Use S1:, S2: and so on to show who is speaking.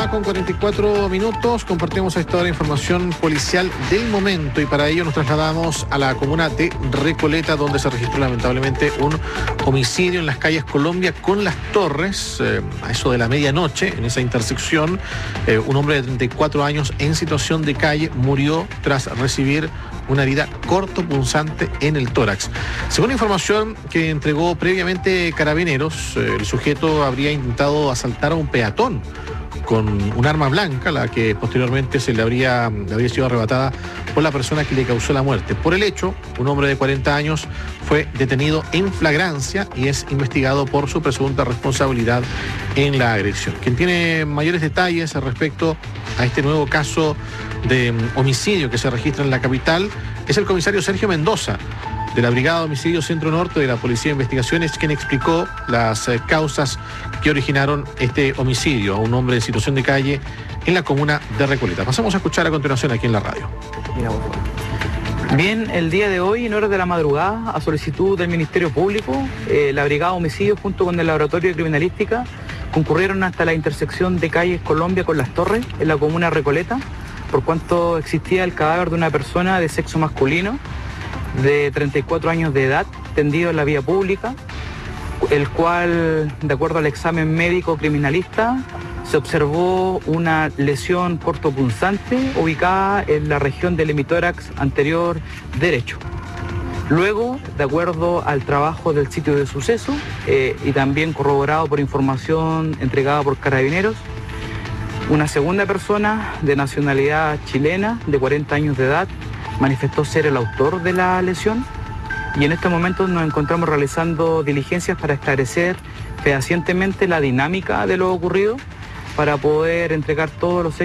S1: con 44 minutos. Compartimos a esta hora información policial del momento y para ello nos trasladamos a la comuna de Recoleta, donde se registró lamentablemente un homicidio en las calles Colombia con Las Torres, a eso de la medianoche. En esa intersección, un hombre de 34 años en situación de calle murió tras recibir una herida cortopunzante en el tórax. Según información que entregó previamente Carabineros, el sujeto habría intentado asaltar a un peatón con un arma blanca, la que posteriormente le habría sido arrebatada por la persona que le causó la muerte. Por el hecho, un hombre de 40 años fue detenido en flagrancia y es investigado por su presunta responsabilidad en la agresión. Quien tiene mayores detalles respecto a este nuevo caso de homicidio que se registra en la capital es el comisario Sergio Mendoza, de la Brigada de Homicidio Centro Norte de la Policía de Investigaciones, quien explicó las causas que originaron este homicidio a un hombre en situación de calle en la comuna de Recoleta. Pasamos a escuchar a continuación aquí en la radio.
S2: Bien, el día de hoy, en horas de la madrugada, a solicitud del Ministerio Público, la Brigada de Homicidio junto con el Laboratorio de Criminalística concurrieron hasta la intersección de calles Colombia con Las Torres, en la comuna de Recoleta, por cuanto existía el cadáver de una persona de sexo masculino de 34 años de edad, tendido en la vía pública, el cual, de acuerdo al examen médico criminalista, se observó una lesión cortopunzante ubicada en la región del hemitórax anterior derecho. Luego, de acuerdo al trabajo del sitio de suceso y también corroborado por información entregada por Carabineros, una segunda persona de nacionalidad chilena de 40 años de edad manifestó ser el autor de la lesión y en este momento nos encontramos realizando diligencias para esclarecer fehacientemente la dinámica de lo ocurrido para poder entregar todos los hechos